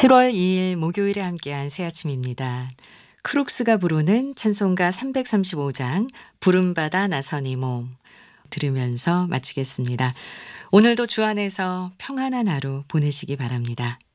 7월 2일 목요일에 함께한 새 아침입니다. 크룩스가 부르는 찬송가 335장 부름받아 나선 이 몸 들으면서 마치겠습니다. 오늘도 주 안에서 평안한 하루 보내시기 바랍니다.